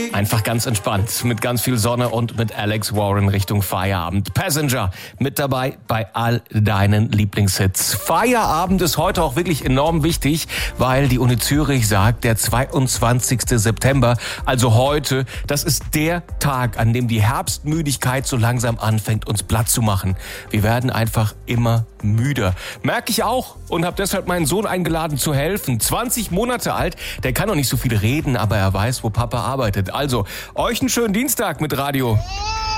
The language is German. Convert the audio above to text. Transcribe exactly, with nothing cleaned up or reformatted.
Einfach ganz entspannt, mit ganz viel Sonne und mit Alex Warren Richtung Feierabend. Passenger mit dabei bei all deinen Lieblingshits. Feierabend ist heute auch wirklich enorm wichtig, weil die Uni Zürich sagt, der zweiundzwanzigsten September, also heute, das ist der Tag, an dem die Herbstmüdigkeit so langsam anfängt, uns platt zu machen. Wir werden einfach immer müder. Merke ich auch und habe deshalb meinen Sohn eingeladen zu helfen. zwanzig Monate alt, der kann noch nicht so viel reden, aber er weiß, wo Papa arbeitet. Also, euch einen schönen Dienstag mit Radio